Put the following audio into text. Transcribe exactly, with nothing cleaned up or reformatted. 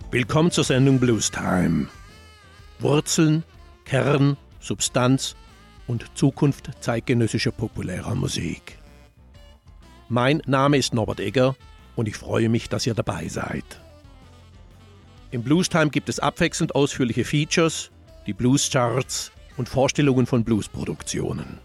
Willkommen zur Sendung Blues Time. Wurzeln, Kern, Substanz und Zukunft zeitgenössischer populärer Musik. Mein Name ist Norbert Egger und ich freue mich, dass ihr dabei seid. Im Blues Time gibt es abwechselnd ausführliche Features, die Blues Charts und Vorstellungen von Bluesproduktionen.